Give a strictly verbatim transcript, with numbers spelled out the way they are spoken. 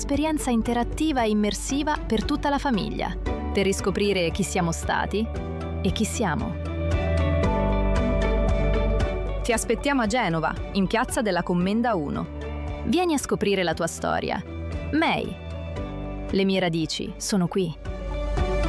un'esperienza interattiva e immersiva per tutta la famiglia, per riscoprire chi siamo stati e chi siamo. Ti aspettiamo a Genova, in piazza della Commenda uno. Vieni a scoprire la tua storia. May. Le mie radici sono qui.